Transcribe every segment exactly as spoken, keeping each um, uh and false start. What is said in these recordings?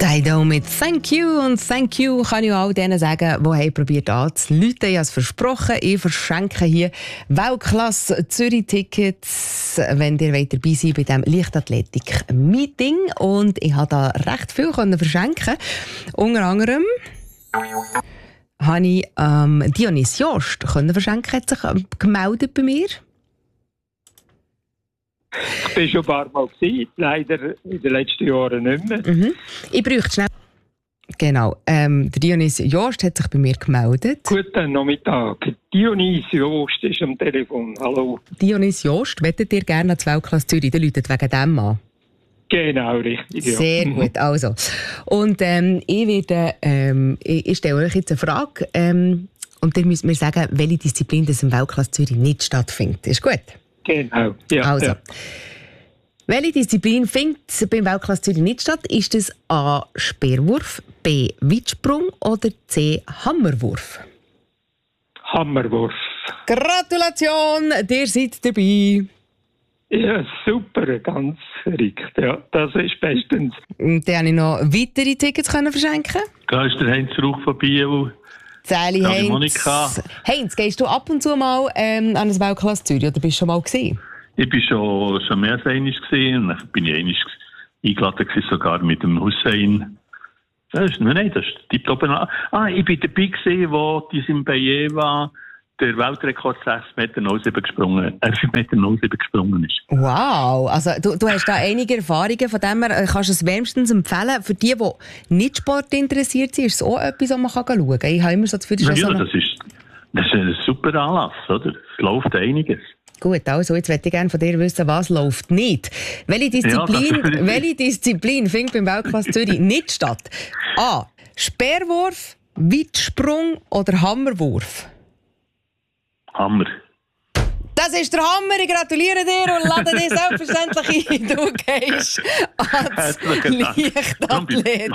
Dido mit «Thank you» und «Thank you» kann ich all denen sagen, die haben probiert anzurufen. Ich habe es versprochen, ich verschenke hier Weltklasse Zürich-Tickets, wenn ihr dabei seid bei diesem Leichtathletik-Meeting. Und ich habe da recht viel verschenken. Unter anderem habe ich ähm, Dionys Jost verschenken, hat sich ähm, gemeldet bei mir. Ich war schon ein paar Mal gewesen, leider in den letzten Jahren nicht mehr. Mhm. Ich bräuchte schnell... Genau, ähm, der Dionys Jost hat sich bei mir gemeldet. Guten Nachmittag. Dionys Jost ist am Telefon. Hallo. Dionys Jost, wettet ihr gerne an die Weltklasse Zürich? Der läutet wegen dem an. Genau, richtig. Ja. Sehr gut, also. Und ähm, ich, werde, ähm, ich, ich stelle euch jetzt eine Frage. Ähm, und ihr müsst mir sagen, welche Disziplin das im Weltklasse Zürich nicht stattfindet. Ist gut? Genau, ja. Also, ja. welche Disziplin findet beim Weltklasse Zürich nicht statt? Ist es A. Speerwurf, B. Weitsprung oder C. Hammerwurf? Hammerwurf. Gratulation, ihr seid dabei. Ja, super, ganz richtig. Ja, das ist bestens. Und dann konnte ich noch weitere Tickets verschenken. Da ist der Heinz Rauch von Biel. Sally Ja, Heinz. Heinz, gehst du ab und zu mal ähm, an das Weltklasse Zürich oder bist du schon mal gewesen? Ich war schon, schon mehr als einmal gesehen. Dann bin ich einmal eingeladen gewesen, sogar mit dem Hussein. Das ist, nein, das ist tipptopp. Ah, ich war dabei gewesen, wo die Simbaye war, der Weltrekord sechs Meter null sieben gesprungen, äh, fünf Meter null sieben gesprungen ist. Wow, also du, du hast da einige Erfahrungen, von dem her kannst du es wärmstens empfehlen. Für die, die nicht Sport interessiert sind, ist es auch etwas, was man schauen kann. Ich habe immer so das Gefühl, das ist Ja, so eine... das ist, das ist ein super Anlass, oder? Es läuft einiges. Gut, also jetzt möchte ich gerne von dir wissen, was läuft nicht. Welche Disziplin, Ja, welche Disziplin findet beim Weltklasse Zürich nicht statt? A. Speerwurf, Weitsprung oder Hammerwurf? Hammer. Das ist der Hammer, ich gratuliere dir und lade dich selbstverständlich ein. Du gehst ans Leichtathlet.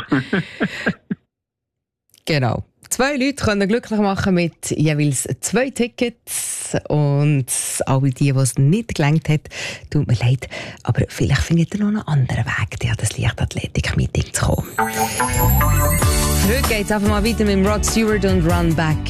Genau. Zwei Leute können glücklich machen mit jeweils zwei Tickets. Und alle die, die es nicht gelangt hat, tut mir leid. Aber vielleicht findet ihr noch einen anderen Weg, an das Leichtathletik-Meeting zu kommen. Heute geht es einfach mal weiter mit Rod Stewart und Run Back